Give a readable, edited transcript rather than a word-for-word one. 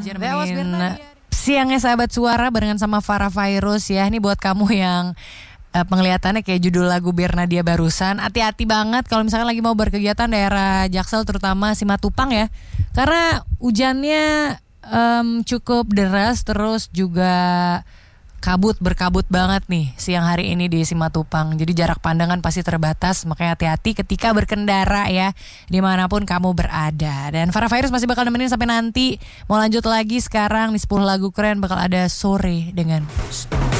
aja nemenin siangnya sahabat suara barengan sama Farah Fairuz ya. Ini buat kamu yang penglihatannya kayak judul lagu Bernadia barusan. Hati-hati banget kalau misalkan lagi mau berkegiatan daerah Jaksel terutama Simatupang ya. Karena hujannya cukup deras terus juga berkabut banget nih siang hari ini di Simatupang. Jadi jarak pandangan pasti terbatas, makanya hati-hati ketika berkendara ya dimanapun kamu berada. Dan Farah Fairuz masih bakal nemenin sampai nanti. Mau lanjut lagi sekarang nih 10 lagu keren bakal ada Sore dengan